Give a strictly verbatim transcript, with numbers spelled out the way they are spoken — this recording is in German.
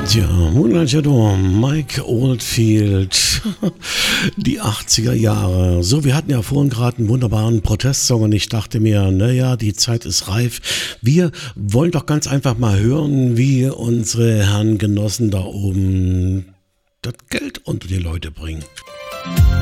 Tja, Moonlight Shadow, Mike Oldfield, die achtziger Jahre. So, wir hatten ja vorhin gerade einen wunderbaren Protestsong und ich dachte mir, naja, die Zeit ist reif. Wir wollen doch ganz einfach mal hören, wie unsere Herren Genossen da oben das Geld unter die Leute bringen.